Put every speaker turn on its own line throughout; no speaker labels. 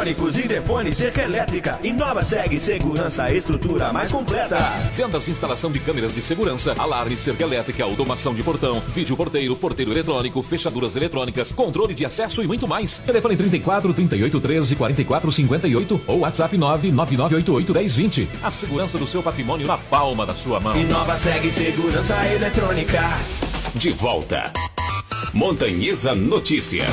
eletrônicos e depois cerca elétrica. Inova segue segurança, estrutura mais completa.
Vendas e instalação de câmeras de segurança, alarme, cerca elétrica, automação de portão, vídeo porteiro, porteiro eletrônico, fechaduras eletrônicas, controle de acesso e muito mais. Telefone 34 38 13 44 58 ou WhatsApp 99988 1020. A segurança do seu patrimônio na palma da sua mão.
Inova segue segurança eletrônica.
De volta. Montanhesa Notícias.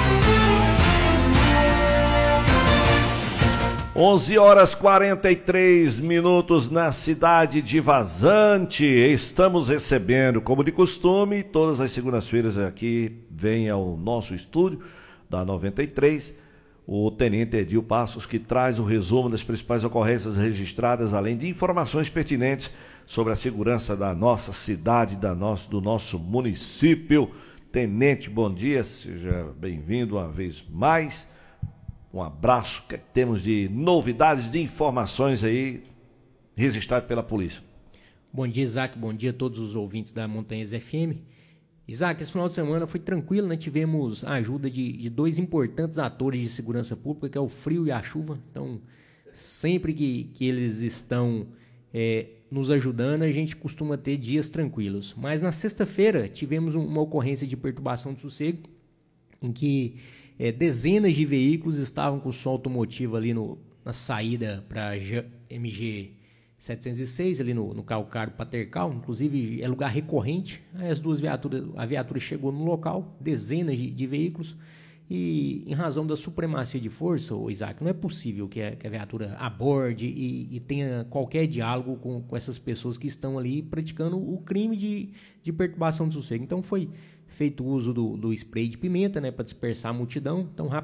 11h43 na cidade de Vazante. Estamos recebendo, como de costume, todas as segundas-feiras aqui vem ao nosso estúdio da 93 o Tenente Edil Passos, que traz o resumo das principais ocorrências registradas, além de informações pertinentes sobre a segurança da nossa cidade, do nosso município. Tenente, bom dia, seja bem-vindo uma vez mais. Um abraço. O que temos de novidades, de informações aí registradas pela polícia?
Bom dia, Isaac. Bom dia a todos os ouvintes da Montanhesa FM. Isaac, esse final de semana foi tranquilo, né? Tivemos a ajuda de dois importantes atores de segurança pública, que é o frio e a chuva. Então, sempre que eles estão nos ajudando, a gente costuma ter dias tranquilos. Mas na sexta-feira tivemos uma ocorrência de perturbação de sossego, em que dezenas de veículos estavam com som automotivo ali na saída para MG 706, ali no Calcário Patercal. Inclusive é lugar recorrente. Aí a viatura chegou no local, dezenas de veículos, e em razão da supremacia de força, Isaac, não é possível que a viatura aborde e tenha qualquer diálogo com essas pessoas que estão ali praticando o crime de perturbação de sossego. Então foi feito uso do spray de pimenta, né, para dispersar a multidão. Então